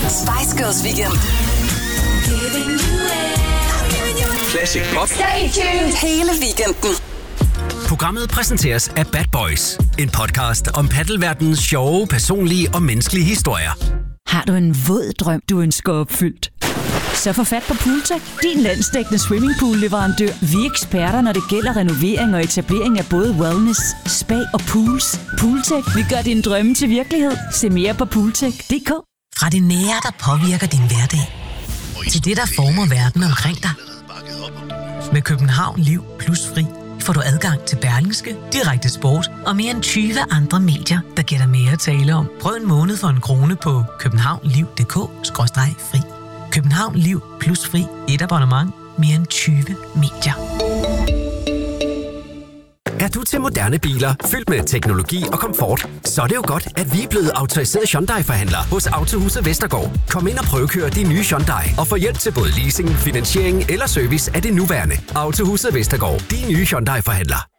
Spice Girls Weekend. Classic pop. Stay tuned hele weekenden. Programmet præsenteres af Bad Boys. En podcast om paddelverdenens sjove, personlige og menneskelige historier. Har du en våd drøm, du ønsker opfyldt? Så få fat på Pooltech, din landsdækkende swimmingpool-leverandør. Vi er eksperter, når det gælder renovering og etablering af både wellness, spa og pools. Pooltech, vi gør dine drømme til virkelighed. Se mere på pooltech.dk. Fra det nære, der påvirker din hverdag, til det, der former verden omkring dig. Med København Liv Plus Fri får du adgang til Berlingske, Direkte Sport og mere end 20 andre medier, der giver dig mere at tale om. Prøv en måned for 1 krone på københavnliv.dk/fri. København Liv Plus Fri. Et abonnement. Mere end 20 medier. Er du til moderne biler, fyldt med teknologi og komfort, så er det jo godt, at vi er blevet autoriseret Hyundai-forhandlere hos Autohuset Vestergaard. Kom ind og prøvekør de nye Hyundai og få hjælp til både leasing, finansiering eller service af det nuværende. Autohuset Vestergaard. De nye Hyundai-forhandlere.